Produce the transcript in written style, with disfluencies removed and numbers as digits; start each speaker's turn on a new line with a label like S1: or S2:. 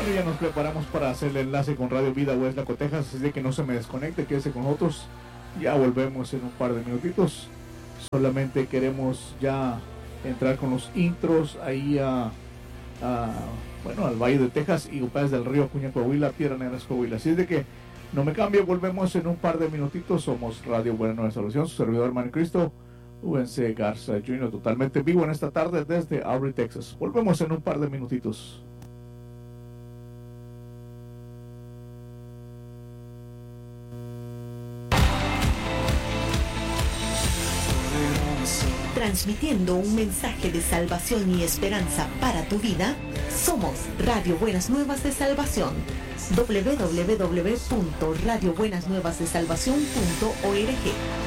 S1: Bueno, ya nos preparamos para hacer el enlace con Radio Vida Hueslaco, Texas, así de que no se me desconecte, quédese con nosotros. Ya volvemos en un par de minutitos. Solamente queremos ya entrar con los intros ahí al Valle de Texas y Upes del Río, Acuña, Coahuila, Piedras Negras, Coahuila. Así de que no me cambie, volvemos en un par de minutitos. Somos Radio Buena Nueva Salvación, su servidor hermano en Cristo, UNC Garza Jr., totalmente vivo en esta tarde desde Aubrey, Texas. Volvemos en un par de minutitos.
S2: Transmitiendo un mensaje de salvación y esperanza para tu vida, somos Radio Buenas Nuevas de Salvación. www.radiobuenasnuevasdesalvacion.org